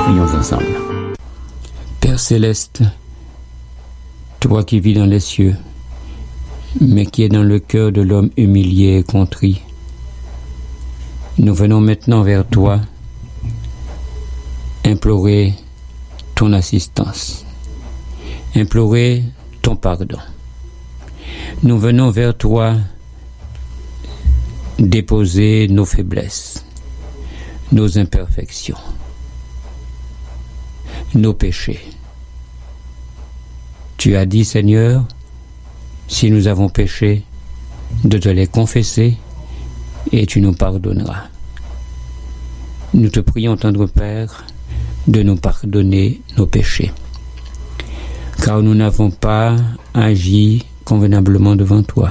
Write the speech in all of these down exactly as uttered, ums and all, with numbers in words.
Prions ensemble. Père Céleste, toi qui vis dans les cieux, mais qui es dans le cœur de l'homme humilié et contrit, nous venons maintenant vers toi implorer ton assistance, implorer ton pardon. Nous venons vers toi déposer nos faiblesses, nos imperfections, nos péchés. Tu as dit, Seigneur, si nous avons péché, de te les confesser et tu nous pardonneras. Nous te prions, tendre Père, de nous pardonner nos péchés, car nous n'avons pas agi convenablement devant toi.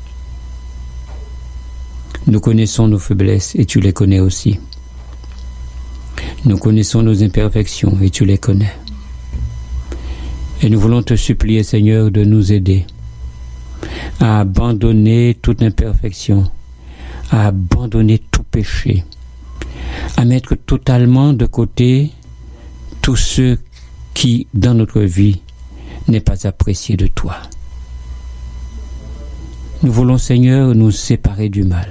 Nous connaissons nos faiblesses et tu les connais aussi. Nous connaissons nos imperfections et tu les connais. Et nous voulons te supplier, Seigneur, de nous aider à abandonner toute imperfection, à abandonner tout péché, à mettre totalement de côté tout ce qui, dans notre vie, n'est pas apprécié de toi. Nous voulons, Seigneur, nous séparer du mal.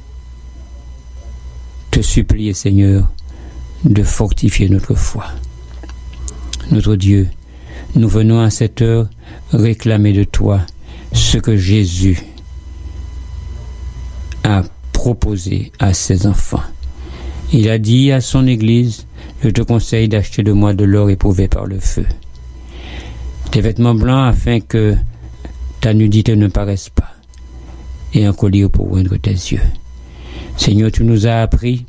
Te supplier, Seigneur, de fortifier notre foi. Notre Dieu, nous venons à cette heure réclamer de toi ce que Jésus a proposé à ses enfants. Il a dit à son Église, je te conseille d'acheter de moi de l'or éprouvé par le feu, des vêtements blancs afin que ta nudité ne paraisse pas, et un collier pour oindre tes yeux. Seigneur, tu nous as appris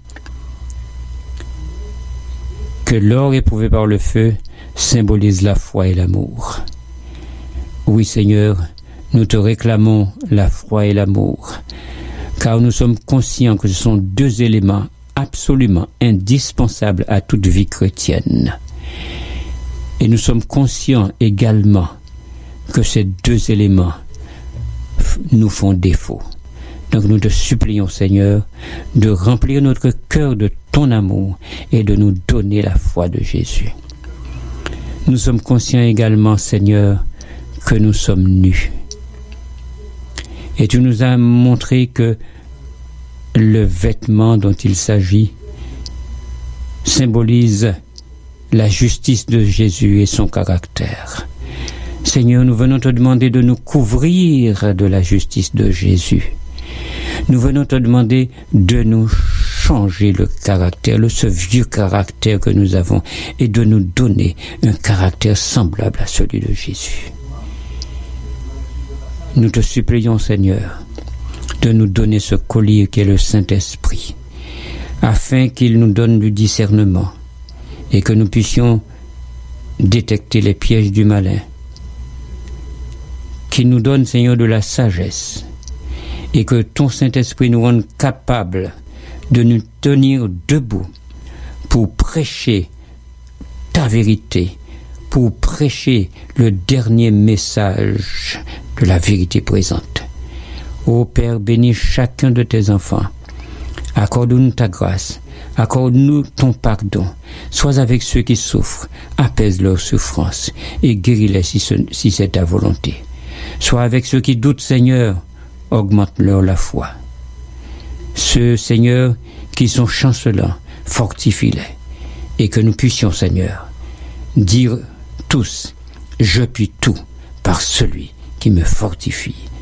que l'or éprouvé par le feu symbolise la foi et l'amour. Oui, Seigneur, nous te réclamons la foi et l'amour, car nous sommes conscients que ce sont deux éléments absolument indispensables à toute vie chrétienne. Et nous sommes conscients également que ces deux éléments f- nous font défaut. Donc nous te supplions, Seigneur, de remplir notre cœur de ton amour et de nous donner la foi de Jésus. Nous sommes conscients également, Seigneur, que nous sommes nus. Et tu nous as montré que le vêtement dont il s'agit symbolise la justice de Jésus et son caractère. Seigneur, nous venons te demander de nous couvrir de la justice de Jésus. Nous venons te demander de nous changer le caractère, le, ce vieux caractère que nous avons, et de nous donner un caractère semblable à celui de Jésus. Nous te supplions, Seigneur, de nous donner ce collier qui est le Saint-Esprit, afin qu'il nous donne du discernement et que nous puissions détecter les pièges du malin, qu'il nous donne, Seigneur, de la sagesse, et que ton Saint-Esprit nous rende capables de nous tenir debout pour prêcher ta vérité, pour prêcher le dernier message de la vérité présente. Ô Père, bénis chacun de tes enfants. Accorde-nous ta grâce, accorde-nous ton pardon. Sois avec ceux qui souffrent, apaise leur souffrance et guéris-les si, ce, si c'est ta volonté. Sois avec ceux qui doutent, Seigneur, augmente-leur la foi. Ceux, Seigneur, qui sont chancelants, fortifie-les, et que nous puissions, Seigneur, dire tous, je puis tout par celui qui me fortifie.